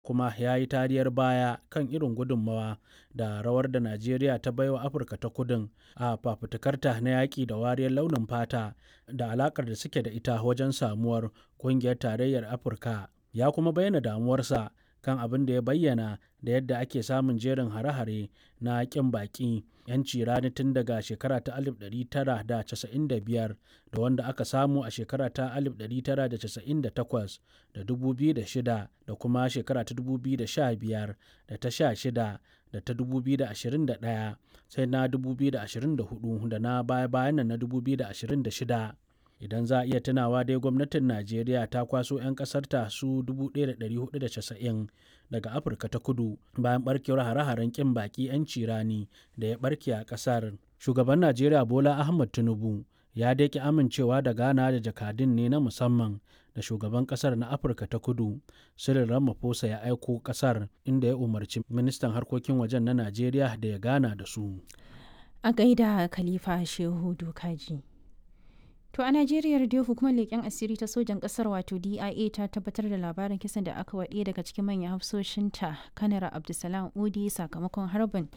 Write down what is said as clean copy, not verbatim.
kuma ya yi tariyar baya kan irin gudunmawa da rawar da Najeriya ta baiwa Afirka ta Kudun a fafutukarta na yaƙi da wariyar launin fata da alaƙar da suke da ita wajen samuwar ƙungiyar tarayyar Afirka. Ya kuma bayyana damuwarsa kan abin da ya bayyana da yadda ake samun jerin hare-hare na ƙin baƙi 'yanci rani tun daga shekara ta 1995 da wanda aka samu a shekara ta 1998 da 2006 da kuma shekara ta 2015 da ta 16 da ta 2021 sai na 2024 da na baya-bayan nan na 2026. Idan za a iya tunawa dai gwamnatin Najeriya ta kwaso 'yan ƙasarta su 1,490 daga Afirka ta Kudu bayan ɓarkewar hare-haren ƙin baƙi 'yanci rani da ya ɓarke a ƙasar. Shugaban Najeriya Bola Ahmed Tinubu ya dai ƙi amincewa da gana da jakadun ne na musamman da shugaban ƙasar na Afirka ta Kudu Cyril Ramaphosa ya aiko ƙasar, inda ya umarci ministan harkokin wajen na Najeriya da ya gana da su. A gaida Khalifa Shehu Dokaji. To a Najeriya dai hukumar leƙen asiri ta sojan ƙasar wato DIA ta tabbatar da labarin kisan da aka waɗe daga cikin manyan hafsoshinta Kanar Abdulsalam Udi sakamakon harbin